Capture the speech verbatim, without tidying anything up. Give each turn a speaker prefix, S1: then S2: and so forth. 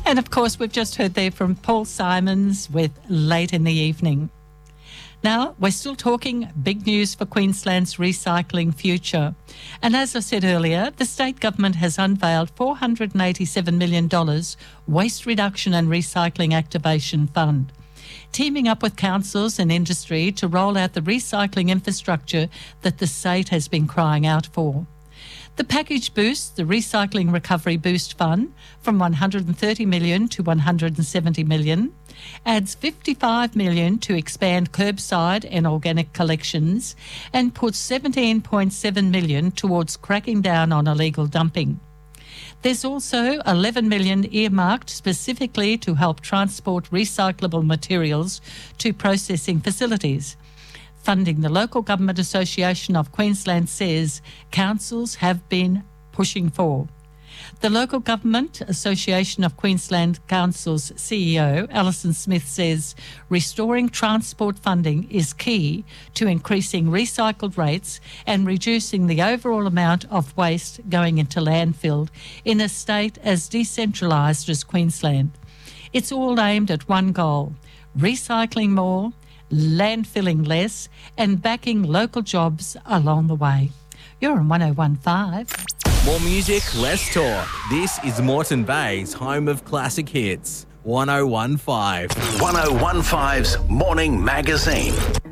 S1: And of course, we've just heard there from Paul Simons with Late in the Evening. Now, we're still talking big news for Queensland's recycling future. And as I said earlier, the state government has unveiled four hundred eighty-seven million dollars Waste Reduction and Recycling Activation Fund, teaming up with councils and industry to roll out the recycling infrastructure that the state has been crying out for. The package boosts the Recycling Recovery Boost Fund from one hundred thirty million dollars to one hundred seventy million dollars, adds fifty-five million dollars to expand curbside and organic collections, and puts seventeen point seven million dollars towards cracking down on illegal dumping. There's also eleven million dollars earmarked specifically to help transport recyclable materials to processing facilities. Funding the Local Government Association of Queensland says councils have been pushing for. The Local Government Association of Queensland Council's C E O, Alison Smith, says restoring transport funding is key to increasing recycled rates and reducing the overall amount of waste going into landfill in a state as decentralised as Queensland. It's all aimed at one goal: recycling more, landfilling less, and backing local jobs along the way. You're on one oh one point five.
S2: More music, less talk. This is Moreton Bay's home of classic hits. one oh one point five.
S3: one oh one point five's Morning Magazine.